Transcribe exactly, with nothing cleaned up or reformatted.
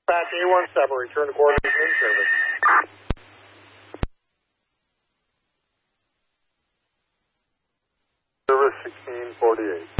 Dispatch A one seven, return to coordinates in service. Service sixteen forty-eight.